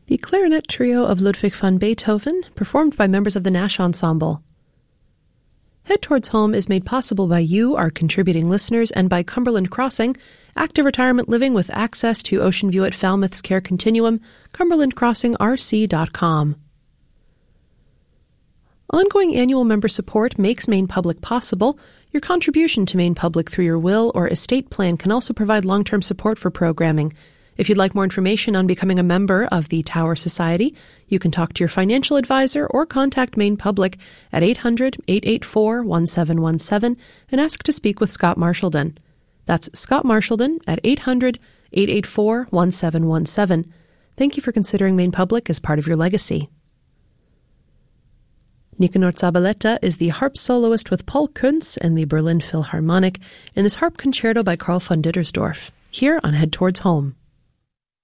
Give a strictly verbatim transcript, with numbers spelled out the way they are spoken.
The clarinet trio of Ludwig van Beethoven, performed by members of the Nash Ensemble. Head Towards Home is made possible by you, our contributing listeners, and by Cumberland Crossing, active retirement living with access to Ocean View at Falmouth's Care Continuum, cumberland crossing r c dot com. Ongoing annual member support makes Maine Public possible. Your contribution to Maine Public through your will or estate plan can also provide long-term support for programming. If you'd like more information on becoming a member of the Tower Society, you can talk to your financial advisor or contact Maine Public at eight hundred, eight eight four, one seven one seven and ask to speak with Scott Marshallden. That's Scott Marshallden at eight hundred, eight eight four, one seven one seven. Thank you for considering Maine Public as part of your legacy. Nicanor Zabaleta is the harp soloist with Paul Kuntz and the Berlin Philharmonic in this harp concerto by Carl von Dittersdorf, here on Head Towards Home.